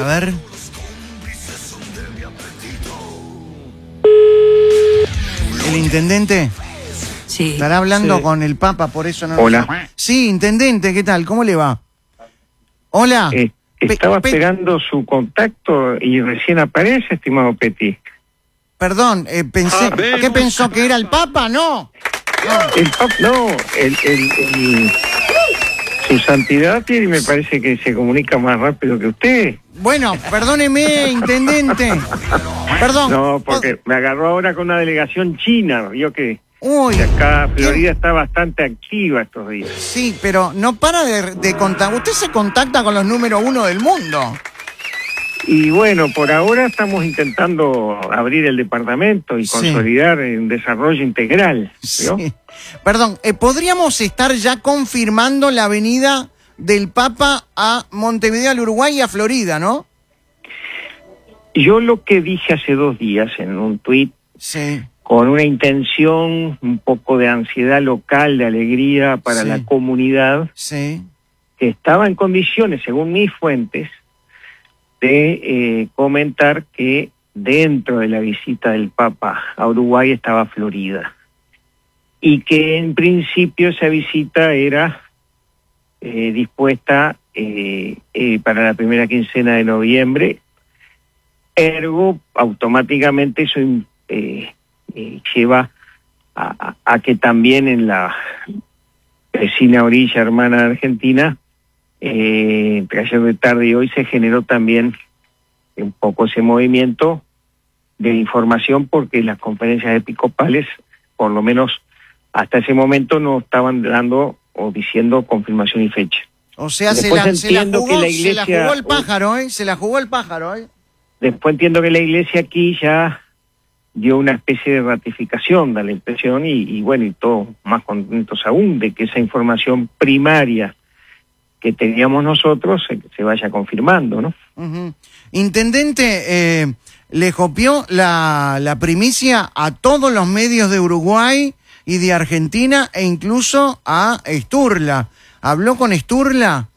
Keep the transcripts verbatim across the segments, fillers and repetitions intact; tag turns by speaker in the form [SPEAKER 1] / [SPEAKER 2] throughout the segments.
[SPEAKER 1] ver. ¿El intendente?
[SPEAKER 2] Sí.
[SPEAKER 1] ¿Estará hablando
[SPEAKER 2] Sí.
[SPEAKER 1] con el Papa, por eso no?
[SPEAKER 3] Hola.
[SPEAKER 1] Sí, intendente, ¿qué tal? ¿Cómo le va? Hola.
[SPEAKER 3] Eh,
[SPEAKER 1] Pe-
[SPEAKER 3] estaba
[SPEAKER 1] Pe-
[SPEAKER 3] esperando su contacto y recién aparece, estimado Petit.
[SPEAKER 1] Perdón, eh, pensé... ¿Qué pensó, que era el Papa? No. No.
[SPEAKER 3] El pap, no, el, el, el- su santidad tiene, me parece que se comunica más rápido que usted.
[SPEAKER 1] Bueno, perdóneme, intendente. Perdón.
[SPEAKER 3] No, porque me agarró ahora con una delegación china, vio que,
[SPEAKER 1] Uy.
[SPEAKER 3] que acá Florida está bastante activa estos días.
[SPEAKER 1] Sí, pero no para de, de contactar. Usted se contacta con los número uno del mundo.
[SPEAKER 3] Y bueno, por ahora estamos intentando abrir el departamento y
[SPEAKER 1] Sí.
[SPEAKER 3] consolidar un desarrollo integral, ¿vio?
[SPEAKER 1] Sí. Perdón, eh, ¿podríamos estar ya confirmando la venida del Papa a Montevideo, al Uruguay y a Florida, no?
[SPEAKER 3] Yo lo que dije hace dos días en un tuit,
[SPEAKER 1] Sí.
[SPEAKER 3] con una intención, un poco de ansiedad local, de alegría para
[SPEAKER 1] Sí.
[SPEAKER 3] la comunidad,
[SPEAKER 1] Sí.
[SPEAKER 3] que estaba en condiciones, según mis fuentes, de eh, comentar que dentro de la visita del Papa a Uruguay estaba Florida. Y que en principio esa visita era eh, dispuesta eh, eh, para la primera quincena de noviembre. Ergo, automáticamente eso eh, eh, lleva a, a, a que también en la vecina orilla hermana de Argentina, eh, entre ayer de tarde y hoy, se generó también un poco ese movimiento de información, porque las conferencias episcopales, por lo menos hasta ese momento, no estaban dando o diciendo confirmación y fecha.
[SPEAKER 1] O sea, se
[SPEAKER 3] Después
[SPEAKER 1] la, se, la
[SPEAKER 3] entiendo
[SPEAKER 1] jugó,
[SPEAKER 3] que la
[SPEAKER 1] se la
[SPEAKER 3] iglesia-
[SPEAKER 1] jugó el pájaro, ¿eh? Se la jugó el pájaro, ¿eh?
[SPEAKER 3] Después entiendo que la iglesia aquí ya dio una especie de ratificación, da la impresión, y, y bueno, y todos más contentos aún de que esa información primaria que teníamos nosotros se, se vaya confirmando, ¿no?
[SPEAKER 1] Uh-huh. Intendente, eh, le copió la, la primicia a todos los medios de Uruguay y de Argentina e incluso a Sturla. ¿Habló con Sturla?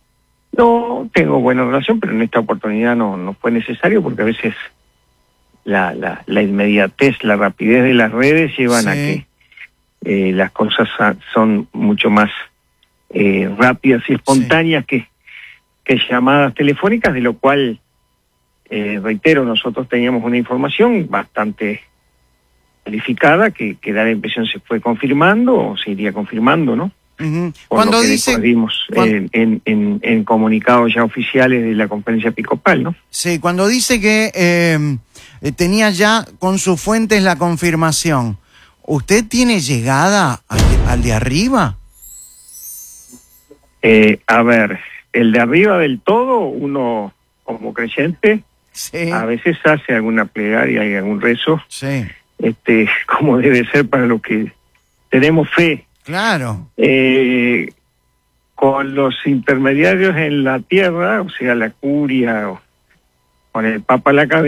[SPEAKER 3] No tengo buena relación, pero en esta oportunidad no, no fue necesario, porque a veces la, la, la inmediatez, la rapidez de las redes llevan
[SPEAKER 1] Sí.
[SPEAKER 3] a que eh, las cosas sa- son mucho más eh, rápidas y espontáneas que, que llamadas telefónicas, de lo cual, eh, reitero, nosotros teníamos una información bastante calificada que, que da la impresión se fue confirmando o se iría confirmando, ¿no?
[SPEAKER 1] Uh-huh.
[SPEAKER 3] Por
[SPEAKER 1] Cuando
[SPEAKER 3] lo que
[SPEAKER 1] dice...
[SPEAKER 3] después vimos
[SPEAKER 1] cuan-
[SPEAKER 3] en, en, en, en comunicados ya oficiales de la conferencia episcopal, ¿no?
[SPEAKER 1] Sí, cuando dice que eh, eh, tenía ya con sus fuentes la confirmación, ¿usted tiene llegada al de, al de arriba?
[SPEAKER 3] Eh, a ver, el de arriba del todo, uno como creyente,
[SPEAKER 1] Sí.
[SPEAKER 3] a veces hace alguna plegaria y algún rezo,
[SPEAKER 1] Sí,
[SPEAKER 3] este, como debe ser para los que tenemos fe.
[SPEAKER 1] claro.
[SPEAKER 3] Eh, con los intermediarios en la tierra, o sea, la curia, o con el Papa a la cabeza,